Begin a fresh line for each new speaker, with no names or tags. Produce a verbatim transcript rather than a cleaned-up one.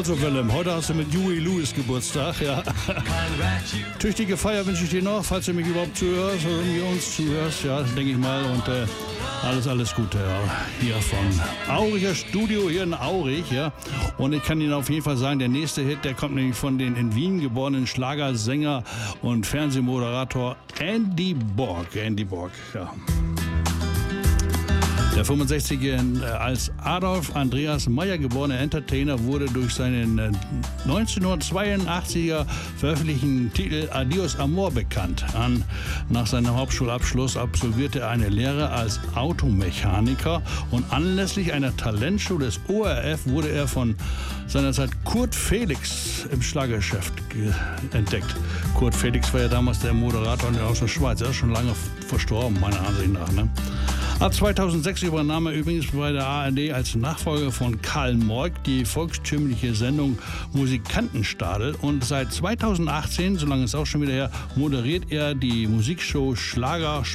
Also Willem, heute hast du mit Huey Lewis Geburtstag, ja. Tüchtige Feier wünsche ich dir noch, falls du mich überhaupt zuhörst oder irgendwie uns zuhörst, ja, denke ich mal. Und äh, alles, alles Gute, ja. Hier von Auriger Studio, hier in Aurich, ja. Und ich kann Ihnen auf jeden Fall sagen, der nächste Hit, der kommt nämlich von den in Wien geborenen Schlagersänger und Fernsehmoderator Andy Borg. Andy Borg, ja. Der fünfundsechzigjährige als Adolf Andreas Meyer geborene Entertainer wurde durch seinen neunzehnhundertzweiundachtziger veröffentlichten Titel Adios Amor bekannt. An, nach seinem Hauptschulabschluss absolvierte er eine Lehre als Automechaniker und anlässlich einer Talentshow des O R F wurde er von seinerzeit Kurt Felix im Schlagergeschäft entdeckt. Kurt Felix war ja damals der Moderator aus der Schweiz. Er ist schon lange verstorben, meiner Ansicht nach. Ne? Ab zweitausendsechs übernahm er übrigens bei der A R D als Nachfolger von Karl Moik die volkstümliche Sendung Musikantenstadel und seit zweitausendachtzehn, so lange ist auch schon wieder her, moderiert er die Musikshow Schlager